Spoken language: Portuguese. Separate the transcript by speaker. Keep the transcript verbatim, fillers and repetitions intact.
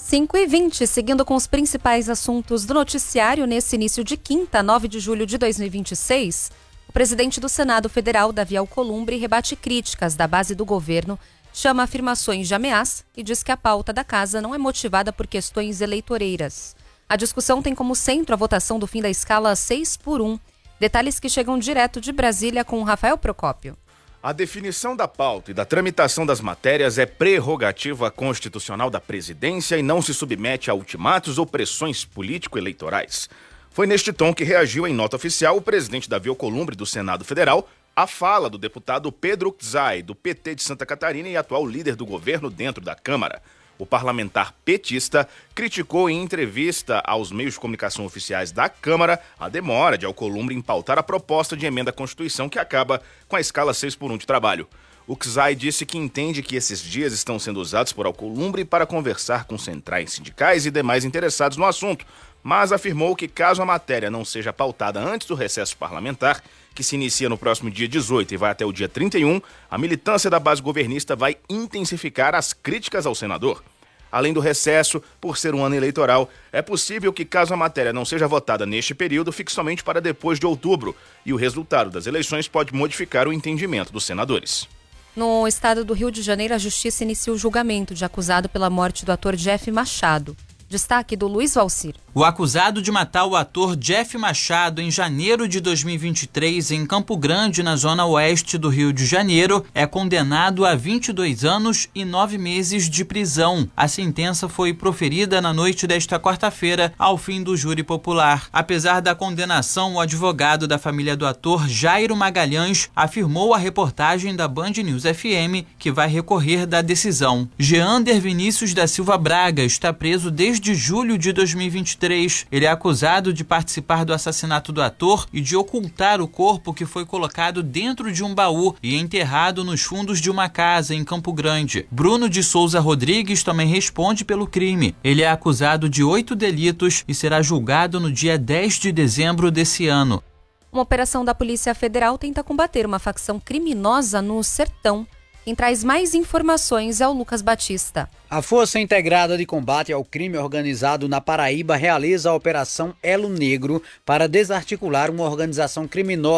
Speaker 1: cinco e vinte, seguindo com os principais assuntos do noticiário nesse início de quinta, nove de julho de dois mil e vinte e seis, o presidente do Senado Federal, Davi Alcolumbre, rebate críticas da base do governo, chama afirmações de ameaça e diz que a pauta da casa não é motivada por questões eleitoreiras. A discussão tem como centro a votação do fim da escala seis por um. Detalhes que chegam direto de Brasília com Rafael Procópio.
Speaker 2: A definição da pauta e da tramitação das matérias é prerrogativa constitucional da presidência e não se submete a ultimatos ou pressões político-eleitorais. Foi neste tom que reagiu em nota oficial o presidente Davi Alcolumbre do Senado Federal à fala do deputado Pedro Czai, do P T de Santa Catarina e atual líder do governo dentro da Câmara. O parlamentar petista criticou em entrevista aos meios de comunicação oficiais da Câmara a demora de Alcolumbre em pautar a proposta de emenda à Constituição que acaba com a escala seis por um de trabalho. O Czai disse que entende que esses dias estão sendo usados por Alcolumbre para conversar com centrais sindicais e demais interessados no assunto, mas afirmou que caso a matéria não seja pautada antes do recesso parlamentar, que se inicia no próximo dia dezoito e vai até o dia trinta e um, a militância da base governista vai intensificar as críticas ao senador. Além do recesso, por ser um ano eleitoral, é possível que, caso a matéria não seja votada neste período, fique somente para depois de outubro, e o resultado das eleições pode modificar o entendimento dos senadores.
Speaker 1: No estado do Rio de Janeiro, a justiça inicia o julgamento de acusado pela morte do ator Jeff Machado. Destaque do Luiz Valcir.
Speaker 3: O acusado de matar o ator Jeff Machado em janeiro de dois mil e vinte e três em Campo Grande, na zona oeste do Rio de Janeiro, é condenado a vinte e dois anos e nove meses de prisão. A sentença foi proferida na noite desta quarta-feira, ao fim do júri popular. Apesar da condenação, o advogado da família do ator, Jairo Magalhães, afirmou à reportagem da Band News F M que vai recorrer da decisão. Geander Vinícius da Silva Braga está preso desde de julho de dois mil e vinte e três. Ele é acusado de participar do assassinato do ator e de ocultar o corpo que foi colocado dentro de um baú e enterrado nos fundos de uma casa em Campo Grande. Bruno de Souza Rodrigues também responde pelo crime. Ele é acusado de oito delitos e será julgado no dia dez de dezembro desse ano.
Speaker 1: Uma operação da Polícia Federal tenta combater uma facção criminosa no Sertão. Quem traz mais informações é o Lucas Batista.
Speaker 4: A Força Integrada de Combate ao Crime Organizado na Paraíba realiza a Operação Elo Negro para desarticular uma organização criminosa